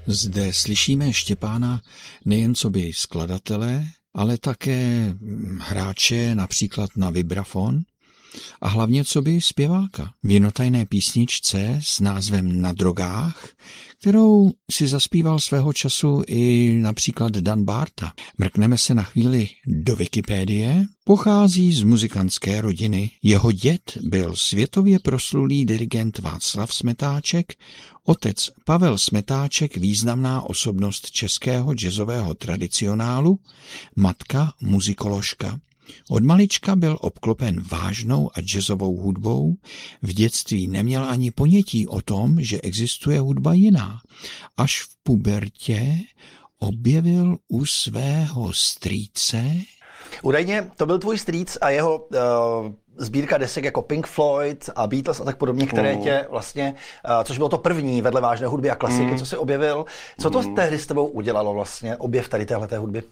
Zde slyšíme Štěpána nejen coby skladatele, ale také hráče například na vibrafon a hlavně coby zpěváka v jednotajné písničce s názvem Na drogách, kterou si zaspíval svého času i například Dan Bárta. Mrkneme se na chvíli do Wikipédie. Pochází z muzikantské rodiny. Jeho děd byl světově proslulý dirigent Václav Smetáček, otec Pavel Smetáček významná osobnost českého jazzového tradicionálu, matka muzikoložka. Od malička byl obklopen vážnou a jazzovou hudbou, v dětství neměl ani ponětí o tom, že existuje hudba jiná. Až v pubertě objevil u svého strýce. Údajně to byl tvůj strýc a jeho sbírka desek jako Pink Floyd a Beatles a tak podobně, které tě vlastně, což bylo to první vedle vážné hudby a klasiky, co jsi objevil. Co to tehdy s tebou udělalo vlastně, objev tady téhleté hudby?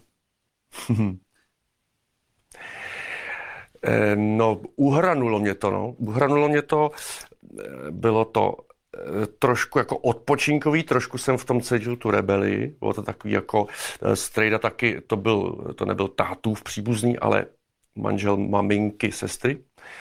No, uhranulo mě to, bylo to trošku jako odpočinkový, trošku jsem v tom cítil tu rebelii, bylo to takový jako strejda taky, to nebyl tátův příbuzný, ale manžel maminky, sestry.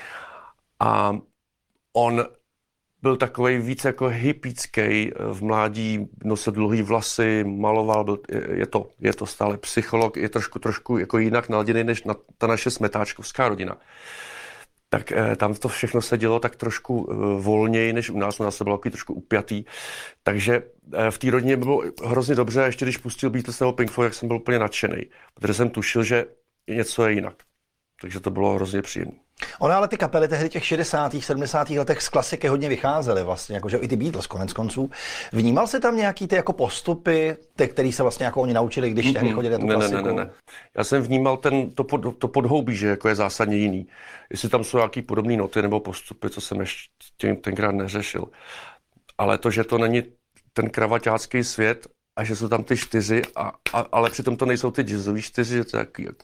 A on byl takovej víc jako hippický, v mládí nosil dlouhý vlasy, maloval, je to stále psycholog, je trošku jako jinak naladěný než ta naše smetáčkovská rodina. Tak tam to všechno se dělo tak trošku volněji, než u nás to bylo takový trošku upjatý. Takže v té rodině bylo hrozně dobře a ještě když pustil Beatles nebo Pink Floyd, tak jsem byl úplně nadšenej, protože jsem tušil, že něco je jinak. Takže to bylo hrozně příjemné. Ono ale ty kapely tehdy těch 60. 70. letech z klasiky hodně vycházely vlastně, jakože i ty Beatles konec konců. Vnímal jsi tam nějaký ty jako postupy, který se vlastně jako oni naučili, když tehdy chodili na tu klasiku? Ne. Já jsem vnímal to podhoubí, že jako je zásadně jiný. Jestli tam jsou nějaký podobné noty nebo postupy, co jsem ještě tenkrát neřešil. Ale to, že to není ten kravaťácký svět a že jsou tam ty čtyři, ale přitom to nejsou ty jazzový čtyři, že to je jako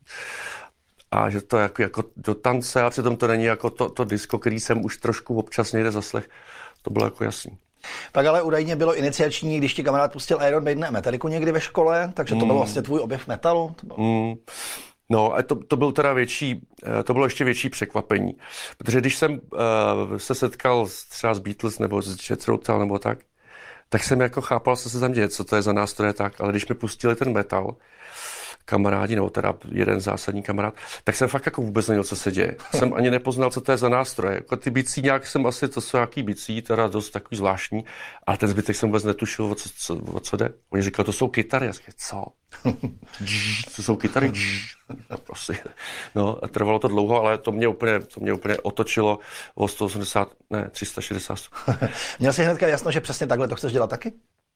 a že to je jako do tance a přitom to není jako to disco, který jsem už trošku občas někde zaslech. To bylo jako jasný. Pak ale údajně bylo iniciační, když ti kamarád pustil Iron Maiden a Metallicu někdy ve škole, takže to byl vlastně tvůj objev metalu? No a to byl teda to bylo ještě větší překvapení. Protože když jsem se setkal třeba s Beatles nebo s Jethro Tull nebo tak jsem jako chápal, co se tam děje, co to je za nástroje tak, ale když mi pustili ten metal, kamarádi, nebo teda jeden zásadní kamarád, tak jsem fakt jako vůbec nevěděl, co se děje. Jsem ani nepoznal, co to je za nástroje. Jako ty bicí nějak jsem asi, to jsou nějaký bicí, teda dost takový zvláštní, ale ten zbytek jsem vůbec netušil, o co jde. Oni říkali, to jsou kytary. Já říkal, co? To jsou kytary? Prostě. No, a trvalo to dlouho, ale to mě úplně otočilo o 360. Měl jsi hnedka jasno, že přesně takhle to chceš dělat taky?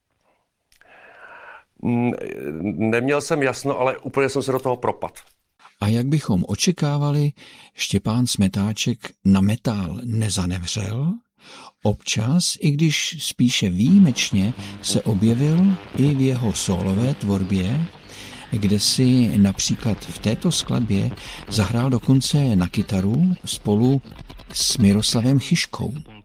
Neměl jsem jasno, ale úplně jsem se do toho propadl. A jak bychom očekávali, Štěpán Smetáček na metal nezanevřel. Občas, i když spíše výjimečně, se objevil i v jeho sólové tvorbě, kde si například v této skladbě zahrál dokonce na kytaru spolu s Miroslavem Chyškou.